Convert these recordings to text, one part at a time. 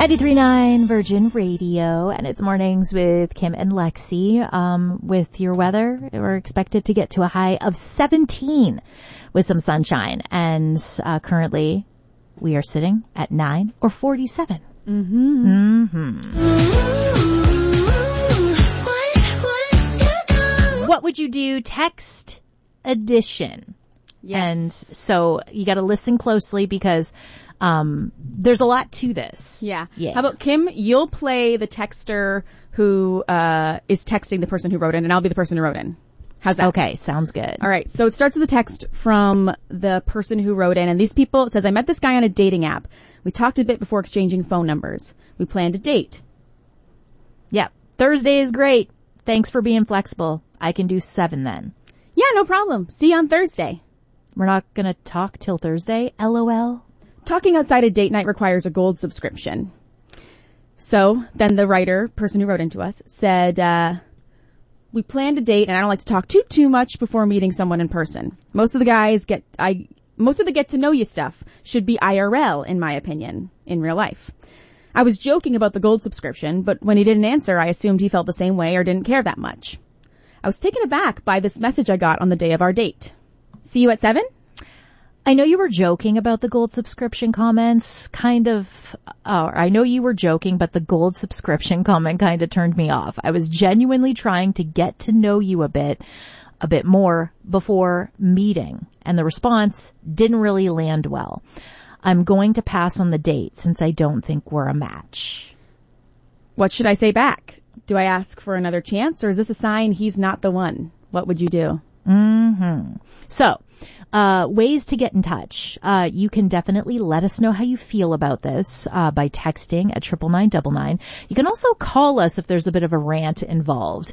93.9 Virgin Radio, and it's mornings with Kim and Lexi. With your weather, we're expected to get to a high of 17 with some sunshine, and currently we are sitting at 9 or 47. What would you do? Text edition. Yes. And so you got to listen closely because there's a lot to this. Yeah. How about, Kim, you'll play the texter who is texting the person who wrote in, and I'll be the person who wrote in. How's that? Okay, sounds good. All right. So it starts with a text from the person who wrote in, and these people, it says, I met this guy on a dating app. We talked a bit before exchanging phone numbers. We planned a date. Yep. Thursday is great. Thanks for being flexible. I can do 7 then. Yeah, no problem. See you on Thursday. We're not going to talk till Thursday? LOL. Talking outside a date night requires a gold subscription. So then the writer, person who wrote into us, said, we planned a date and I don't like to talk too much before meeting someone in person. Most of the get to know you stuff should be IRL, in my opinion, in real life. I was joking about the gold subscription, but when he didn't answer, I assumed he felt the same way or didn't care that much. I was taken aback by this message I got on the day of our date. See you at 7? I know you were joking about the gold subscription comments, I know you were joking, but the gold subscription comment kind of turned me off. I was genuinely trying to get to know you a bit more before meeting, and the response didn't really land well. I'm going to pass on the date since I don't think we're a match. What should I say back? Do I ask for another chance, or is this a sign he's not the one? What would you do? So, ways to get in touch. You can definitely let us know how you feel about this by texting at 99999. You can also call us if there's a bit of a rant involved,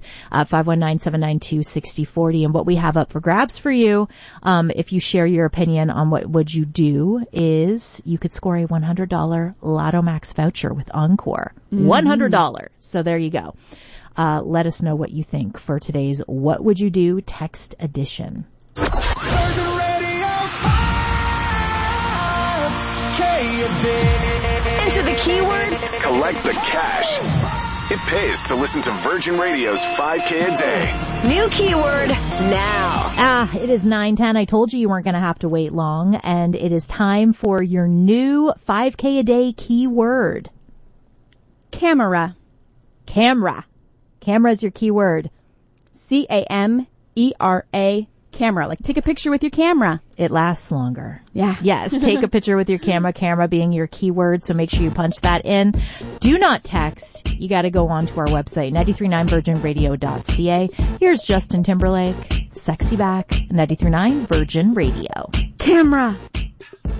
519-792-6040. And what we have up for grabs for you, if you share your opinion on what would you do, is you could score a $100 Lotto Max voucher with Encore. $100. So there you go. Let us know what you think for today's What Would You Do text edition. Into the keywords. Collect the cash. It pays to listen to Virgin Radio's 5K a day. New keyword now. It is 9:10. I told you you weren't going to have to wait long, and it is time for your new 5K a day keyword. Camera. Camera. Camera is your keyword. CAMERA. Camera. Like, take a picture with your camera. It lasts longer. Yeah. Yes, take a picture with your camera. Camera being your keyword, so make sure you punch that in. Do not text. You got to go on to our website, 939virginradio.ca. Here's Justin Timberlake, Sexy Back, 93.9 Virgin Radio. Camera.